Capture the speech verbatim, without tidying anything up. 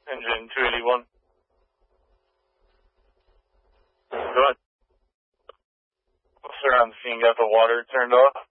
Engine two eighty-one. Go ahead. Officer on scene got the water turned off.